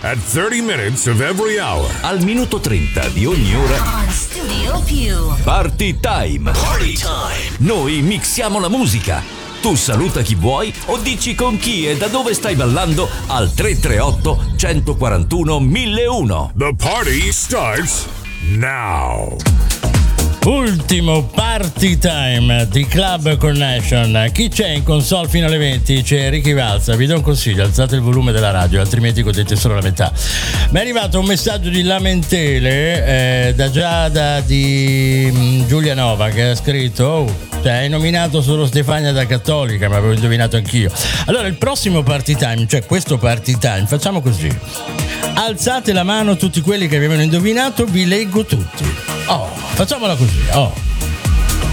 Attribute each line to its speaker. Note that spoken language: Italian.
Speaker 1: at 30 minutes of every hour.
Speaker 2: Al minuto 30 di ogni ora.
Speaker 3: On Studio Più.
Speaker 2: Party Time.
Speaker 4: Party time.
Speaker 2: Noi mixiamo la musica. Tu saluta chi vuoi o dici con chi e da dove stai ballando al 338 141 1001.
Speaker 1: The party starts now.
Speaker 5: Ultimo Party Time di Club Connection. Chi c'è in console fino alle 20? C'è Ricky Valza. Vi do un consiglio: alzate il volume della radio, altrimenti godete solo la metà. Mi è arrivato un messaggio di lamentele da Giada di Giulianova, che ha scritto: oh, hai nominato solo Stefania da Cattolica, ma avevo indovinato anch'io. Allora il prossimo Party Time, cioè questo Party Time, facciamo così: alzate la mano tutti quelli che avevano indovinato, vi leggo tutti. Oh, facciamola così. Oh.